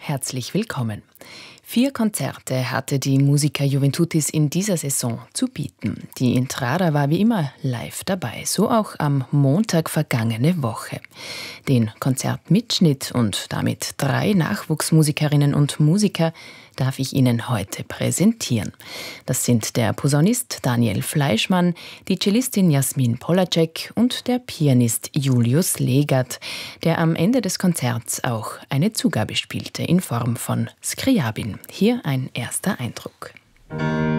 herzlich willkommen. 4 Konzerte hatte die Musica Juventutis in dieser Saison zu bieten. Die Intrada war wie immer live dabei, so auch am Montag vergangene Woche. Den Konzertmitschnitt und damit 3 Nachwuchsmusikerinnen und Musiker darf ich Ihnen heute präsentieren. Das sind der Posaunist Daniel Fleischmann, die Cellistin Jasmin Polacek und der Pianist Julius Legert, der am Ende des Konzerts auch eine Zugabe spielte in Form von Scriabin. Hier ein erster Eindruck.